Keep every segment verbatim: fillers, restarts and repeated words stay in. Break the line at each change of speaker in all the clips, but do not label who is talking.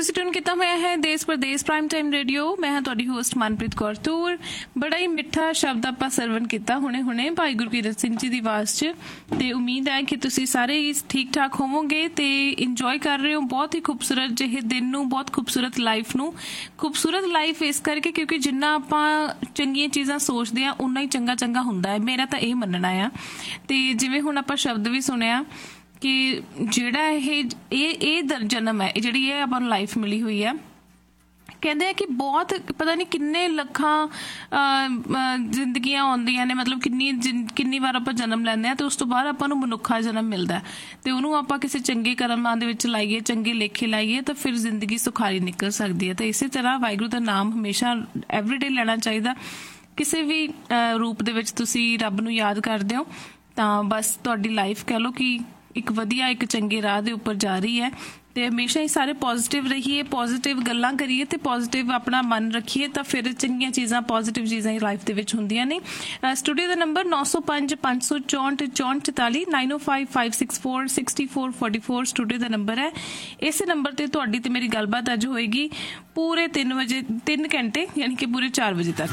ਤੁਸੀਂ ਟਿਊਨ ਕੀਤਾ ਹੋਇਆ ਹੈ ਦੇਸ਼ ਪ੍ਰਦੇਸ਼ ਪ੍ਰਾਈਮ ਟਾਈਮ ਰੇਡੀਓ। ਮੈਂ ਹਾਂ ਤੁਹਾਡੀ ਹੋਸਟ ਮਨਪ੍ਰੀਤ ਕੌਰ ਤੂਰ। ਬੜਾ ਹੀ ਮਿੱਠਾ ਸ਼ਬਦ ਆਪਾਂ ਸਰਵਨ ਕੀਤਾ ਹੁਣੇ ਹੁਣੇ ਭਾਈ ਗੁਰਕੀਰਤ ਸਿੰਘ ਜੀ ਦੀ ਆਵਾਜ਼ 'ਚ, ਤੇ ਉਮੀਦ ਹੈ ਕਿ ਤੁਸੀਂ ਸਾਰੇ ਹੀ ਠੀਕ ਠਾਕ ਹੋਵੋਗੇ ਤੇ ਇੰਜੋਏ ਕਰ ਰਹੇ ਹੋ ਬਹੁਤ ਹੀ ਖੂਬਸੂਰਤ ਜਿਹੇ ਦਿਨ ਨੂੰ, ਬਹੁਤ ਖੂਬਸੂਰਤ ਲਾਈਫ ਨੂੰ। ਖੂਬਸੂਰਤ ਲਾਈਫ ਇਸ ਕਰਕੇ ਕਿਉਂਕਿ ਜਿੰਨਾ ਆਪਾਂ ਚੰਗੀਆਂ ਚੀਜ਼ਾਂ ਸੋਚਦੇ ਹਾਂ ਉਨਾ ਹੀ ਚੰਗਾ ਚੰਗਾ ਹੁੰਦਾ ਹੈ, ਮੇਰਾ ਤਾਂ ਇਹ ਮੰਨਣਾ ਆ। ਤੇ ਜਿਵੇਂ ਹੁਣ ਆਪਾਂ ਸ਼ਬਦ ਵੀ ਸੁਣਿਆ ਕਿ ਜਿਹੜਾ ਇਹ ਇਹ ਜਨਮ ਹੈ, ਜਿਹੜੀ ਇਹ ਆਪਾਂ ਨੂੰ ਲਾਈਫ ਮਿਲੀ ਹੋਈ ਹੈ, ਕਹਿੰਦੇ ਆ ਕਿ ਬਹੁਤ ਪਤਾ ਨਹੀਂ ਕਿੰਨੇ ਲੱਖਾਂ ਜ਼ਿੰਦਗੀਆਂ ਆਉਂਦੀਆਂ ਨੇ, ਮਤਲਬ ਕਿੰਨੀ ਕਿੰਨੀ ਵਾਰ ਆਪਾਂ ਜਨਮ ਲੈਂਦੇ ਹਾਂ ਤੇ ਉਸ ਤੋਂ ਬਾਅਦ ਆਪਾਂ ਨੂੰ ਮਨੁੱਖਾ ਜਨਮ ਮਿਲਦਾ ਤੇ ਉਹਨੂੰ ਆਪਾਂ ਕਿਸੇ ਚੰਗੇ ਕਰਮਾਂ ਦੇ ਵਿੱਚ ਲਾਈਏ, ਚੰਗੇ ਲੇਖੇ ਲਾਈਏ ਤਾਂ ਫਿਰ ਜ਼ਿੰਦਗੀ ਸੁਖਾਲੀ ਨਿਕਲ ਸਕਦੀ ਹੈ। ਤਾਂ ਇਸੇ ਤਰ੍ਹਾਂ ਵਾਹਿਗੁਰੂ ਦਾ ਨਾਮ ਹਮੇਸ਼ਾ ਐਵਰੀਡੇ ਲੈਣਾ ਚਾਹੀਦਾ। ਕਿਸੇ ਵੀ ਰੂਪ ਦੇ ਵਿੱਚ ਤੁਸੀਂ ਰੱਬ ਨੂੰ ਯਾਦ ਕਰਦੇ ਹੋ ਤਾਂ ਬਸ ਤੁਹਾਡੀ ਲਾਈਫ ਕਹਿ ਲਓ ਕਿ ਇੱਕ ਵਧੀਆ ਇੱਕ ਚੰਗੇ ਰਾਹ ਦੇ ਉੱਪਰ ਜਾ ਰਹੀ ਹੈ। ਤੇ ਹਮੇਸ਼ਾ ਹੀ ਸਾਰੇ ਪੋਜ਼ੀਟਿਵ ਰਹੀਏ, ਪੋਜ਼ੀਟਿਵ ਗੱਲਾਂ ਕਰੀਏ ਤੇ ਪੋਜ਼ੀਟਿਵ ਆਪਣਾ ਮਨ ਰੱਖੀਏ ਤਾਂ ਫਿਰ ਚੰਗੀਆਂ ਚੀਜ਼ਾਂ, ਪੋਜ਼ੀਟਿਵ ਚੀਜ਼ਾਂ ਹੀ ਲਾਈਫ ਦੇ ਵਿੱਚ ਹੁੰਦੀਆਂ ਨੇ। ਸਟੂਡੀਓ ਦਾ ਨੰਬਰ ਨੌ ਸੌ ਪੰਜ ਪੰਜ ਸੌ ਚੌਂਹਠ ਚੌਂਹਠ ਚੁਤਾਲੀ ਨਾਈਨ ਓ five five six four sixty four forty four studio ਦਾ ਨੰਬਰ ਹੈ। ਇਸੇ ਨੰਬਰ ਤੇ ਤੁਹਾਡੀ ਤੇ ਮੇਰੀ ਗੱਲਬਾਤ ਅੱਜ ਹੋਏਗੀ ਪੂਰੇ ਤਿੰਨ ਵਜੇ ਤਿੰਨ ਘੰਟੇ ਯਾਨੀ ਕਿ ਪੂਰੇ ਚਾਰ ਵਜੇ ਤੱਕ।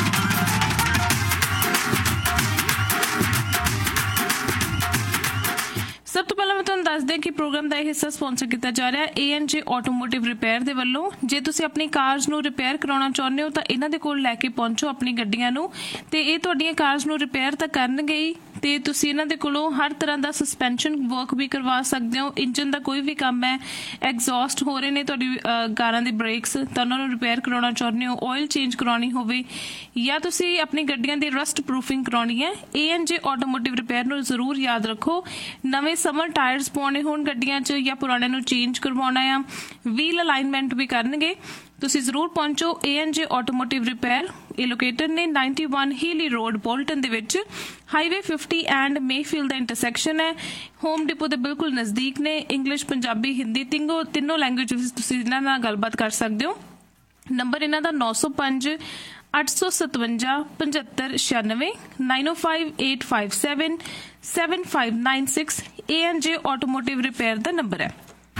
ਸਭ ਤੋਂ ਪਹਿਲਾਂ ਮੈਂ ਤੁਹਾਨੂੰ ਦੱਸ ਦਿਆਂ ਕਿ ਪ੍ਰੋਗਰਾਮ ਦਾ ਇਹ ਹਿੱਸਾ ਸਪਾਂਸਰ ਕੀਤਾ ਜਾ ਰਿਹਾ ਏ ਐਂਡ ਜੇ ਆਟੋਮੋਟਿਵ ਰਿਪੇਅਰ ਦੇ ਵੱਲੋਂ। ਜੇ ਤੁਸੀਂ ਆਪਣੀ ਕਾਰਸ ਨੂੰ ਰਿਪੇਅਰ ਕਰਾਉਣਾ ਚਾਹੁੰਦੇ ਹੋ ਤਾਂ ਇਹਨਾਂ ਦੇ ਕੋਲ ਲੈ ਕੇ ਪਹੁੰਚੋ ਆਪਣੀ ਗੱਡੀਆਂ ਨੂੰ, ਤੇ ਇਹ ਤੁਹਾਡੀਆਂ ਕਾਰਸ ਨੂੰ ਰਿਪੇਅਰ ਤਾਂ ਕਰਨਗੇ ਹੀ ਤੇ ਤੁਸੀਂ ਇਹਨਾਂ ਦੇ ਕੋਲੋਂ ਹਰ ਤਰ੍ਹਾਂ ਦਾ ਸਸਪੈਂਸ਼ਨ ਵਰਕ ਵੀ ਕਰਵਾ ਸਕਦੇ ਹੋ। ਇੰਜਨ ਦਾ ਕੋਈ ਵੀ ਕੰਮ ਹੈ, ਐਗਜ਼ੌਸਟ ਹੋ ਰਹੇ ਨੇ ਤੁਹਾਡੀ ਕਾਰਾਂ ਦੇ ਬ੍ਰੇਕਸ, ਤਾਂ ਉਹਨਾਂ ਨੂੰ ਰਿਪੇਅਰ ਕਰਾਉਣਾ ਚਾਹੁੰਦੇ ਹੋ, ਆਇਲ ਚੇਂਜ ਕਰਾਉਣੀ ਹੋਵੇ ਜਾਂ ਤੁਸੀਂ ਆਪਣੀ ਗੱਡੀਆਂ ਦੀ ਰਸਟ ਪ੍ਰੂਫਿੰਗ ਕਰਾਉਣੀ ਹੈ, ਏ ਐਂਡ ਜੇ ਆਟੋਮੋਟਿਵ ਰਿਪੇਅਰ ਨੂੰ ਜ਼ਰੂਰ ਯਾਦ ਰੱਖੋ। ਨਵੇਂ ਸਮਰ ਟਾਇਰਸ ਪਾਉਣੇ ਹੋਣ ਗੱਡੀਆਂ 'ਚ ਜਾਂ ਪੁਰਾਣੇ ਨੂੰ ਚੇਂਜ ਕਰਵਾਉਣਾ ਆ, ਵੀਲ ਅਲਾਈਨਮੈਂਟ ਵੀ ਕਰਨਗੇ, ਤੁਸੀਂ ਜ਼ਰੂਰ ਪਹੁੰਚੋ ਏ ਐਂਡ ਜੇ ਆਟੋਮੋਟਿਵ ਰਿਪੇਅਰ। ਇਹ ਲੋਕੇਟਡ ਨੇ ਨਾਈਨਟੀ ਵਨ ਹੀਲੀ ਰੋਡ ਬੋਲਟਨ ਦੇ ਵਿੱਚ, highway fifty and Mayfield the intersection ਹੈ। ਹੋਮ ਡਿਪੋ ਦੇ ਬਿਲਕੁਲ ਨਜ਼ਦੀਕ ਨੇ। ਇੰਗਲਿਸ਼, ਪੰਜਾਬੀ, ਹਿੰਦੀ ਤਿੰਨੋ ਤਿੰਨੋਂ ਲੈਂਗੁਏਜ ਵਿੱਚ ਤੁਸੀਂ ਇਹਨਾਂ ਨਾਲ ਗੱਲਬਾਤ ਕਰ ਸਕਦੇ ਹੋ। ਨੰਬਰ ਇਹਨਾਂ ਦਾ ਨੌ ਸੌ ਪੰਜ ਅੱਠ ਸੌ ਸਤਵੰਜਾ ਪਝੱਤਰ ਛਿਆਨਵੇਂ nine O five eight five seven seven five nine six A and ਜੇ ਆਟੋਮੋਟਿਵ ਰਿਪੇਅਰ ਦਾ ਨੰਬਰ ਹੈ।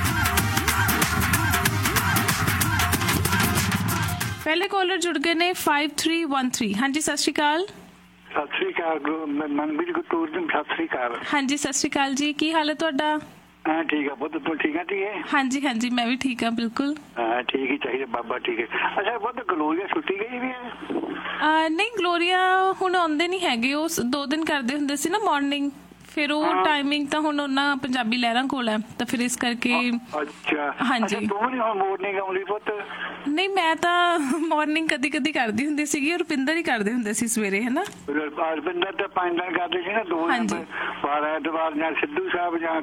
ਪਹਿਲੇ ਕਾਲਰ ਜੁੜ ਗਏ ਨੇ ਫਾਈਵ ਥ੍ਰੀ ਵਨ ਥ੍ਰੀ। ਹਾਂਜੀ ਸਤਿ ਸ਼੍ਰੀ ਅਕਾਲ।
ਸਤਿ ਸ਼੍ਰੀ ਅਕਾਲ ਮਨਪ੍ਰੀਤ ਕੌਰ ਜੀ, ਸਤਿ ਸ਼੍ਰੀ ਅਕਾਲ।
ਹਾਂਜੀ ਸਤਿ ਸ਼੍ਰੀ ਅਕਾਲ ਜੀ, ਕੀ ਹਾਲ ਹੈ ਤੁਹਾਡਾ?
ਹਾਂ ਠੀਕ ਆ ਪੁੱਤ, ਤੂੰ ਠੀਕ ਆ? ਠੀਕ ਹੈ।
ਹਾਂਜੀ ਹਾਂਜੀ ਮੈਂ ਵੀ ਠੀਕ ਹਾਂ ਬਿਲਕੁਲ।
ਹਾਂ ਠੀਕ ਹੀ ਚਾਹੀਦਾ ਬਾਬਾ, ਠੀਕ ਹੈ। ਅੱਛਾ ਪੁੱਤ ਗਲੋਰੀਆ ਛੁੱਟੀ ਗਈ ਵੀ ਹੈ?
ਨਹੀਂ ਗਲੋਰੀਆ ਹੁਣ ਆਉਂਦੇ ਨਹੀਂ ਹੈਗੇ, ਉਹ ਦੋ ਦਿਨ ਕਰਦੇ ਹੁੰਦੇ ਸੀ ਨਾ ਮਾਰਨਿੰਗ, ਫਿਰ ਉਹ ਟਾਈਮਿੰਗ ਤਾਂ ਹੁਣ ਉਹਨਾਂ ਪੰਜਾਬੀ ਲਹਿਰਾਂ ਕੋਲ ਹੈ ਤਾਂ ਫਿਰ ਇਸ ਕਰਕੇ।
ਅੱਛਾ
ਹਾਂਜੀ।
ਤੂੰ ਨਹੀਂ ਹੁਣ ਮਾਰਨਿੰਗ ਆਉਂਦੀ ਪੁੱਤ?
ਨਹੀਂ ਮੈਂ ਤਾਂ ਮਾਰਨਿੰਗ ਕਦੀ ਕਦੀ ਕਰਦੀ ਹੁੰਦੀ ਸੀਗੀ, ਰੁਪਿੰਦਰ ਹੀ ਕਰਦੇ ਹੁੰਦੇ ਸੀ ਸਵੇਰੇ, ਹੈ ਨਾ?
ਰੁਪਿੰਦਰ ਤਾਂ ਪੰਜ ਦਿਨ ਕਰਦੇ ਸੀ ਨਾ, ਦੋ ਦਿਨ ਬਾਰ ਐਤਵਾਰ ਜਾਂ ਸਿੱਧੂ ਸਾਹਿਬ ਜਾਂ